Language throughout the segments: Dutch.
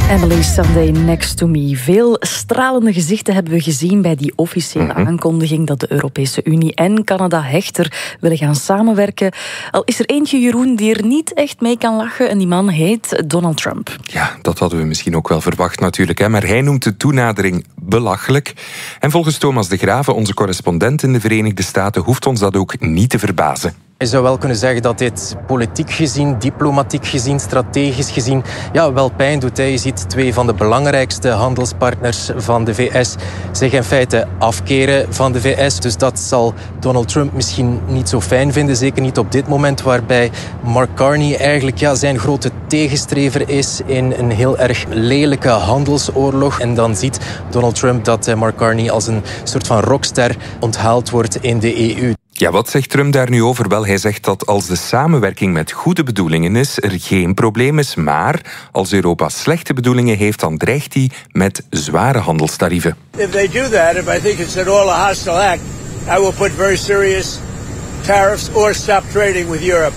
Emily Sunday Next to Me. Veel stralende gezichten hebben we gezien bij die officiële aankondiging dat de Europese Unie en Canada hechter willen gaan samenwerken. Al is er eentje, Jeroen, die er niet echt mee kan lachen en die man heet Donald Trump. Ja, dat hadden we misschien ook wel verwacht natuurlijk, hè? Maar hij noemt de toenadering belachelijk. En volgens Thomas de Graven, onze correspondent in de Verenigde Staten, hoeft ons dat ook niet te verbazen. Je zou wel kunnen zeggen dat dit politiek gezien, diplomatiek gezien, strategisch gezien wel pijn doet. Je ziet twee van de belangrijkste handelspartners van de VS zich in feite afkeren van de VS. Dus dat zal Donald Trump misschien niet zo fijn vinden. Zeker niet op dit moment, waarbij Mark Carney eigenlijk zijn grote tegenstrever is in een heel erg lelijke handelsoorlog. En dan ziet Donald Trump dat Mark Carney als een soort van rockster onthaald wordt in de EU. Ja, wat zegt Trump daar nu over? Wel, hij zegt dat als de samenwerking met goede bedoelingen is, er geen probleem is. Maar als Europa slechte bedoelingen heeft, dan dreigt hij met zware handelstarieven. If they do that, if I think it's at all a hostile act, I will put very serious tariffs or stop trading with Europe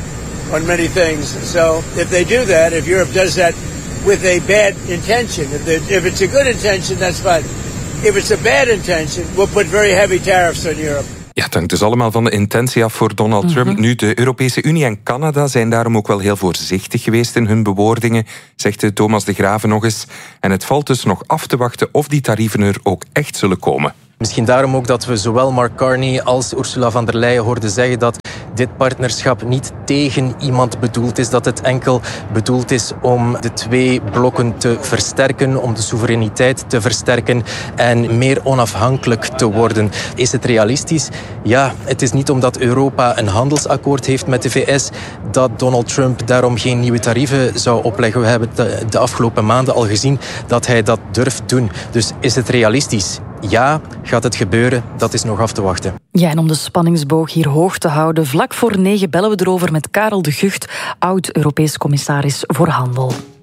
on many things. So if they do that, if Europe does that with a bad intention, if it's a good intention, that's fine. If it's a bad intention, we'll put very heavy tariffs on Europe. Ja, het hangt dus allemaal van de intentie af voor Donald Trump. Nu, de Europese Unie en Canada zijn daarom ook wel heel voorzichtig geweest in hun bewoordingen, zegt Thomas de Graven nog eens. En het valt dus nog af te wachten of die tarieven er ook echt zullen komen. Misschien daarom ook dat we zowel Mark Carney als Ursula von der Leyen hoorden zeggen dat dit partnerschap niet tegen iemand bedoeld is, dat het enkel bedoeld is om de twee blokken te versterken, om de soevereiniteit te versterken en meer onafhankelijk te worden. Is het realistisch? Ja, het is niet omdat Europa een handelsakkoord heeft met de VS dat Donald Trump daarom geen nieuwe tarieven zou opleggen. We hebben de afgelopen maanden al gezien dat hij dat durft doen. Dus is het realistisch? Ja, gaat het gebeuren? Dat is nog af te wachten. Ja, en om de spanningsboog hier hoog te houden, vlak voor 9 bellen we erover met Karel de Gucht, oud-Europees commissaris voor handel.